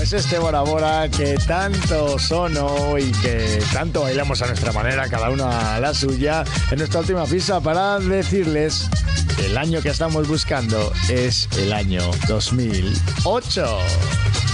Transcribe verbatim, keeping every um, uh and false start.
es este Bora Bora que tanto sonó y que tanto bailamos a nuestra manera, cada uno a la suya, en nuestra última pista para decirles que el año que estamos buscando es el año dos mil ocho.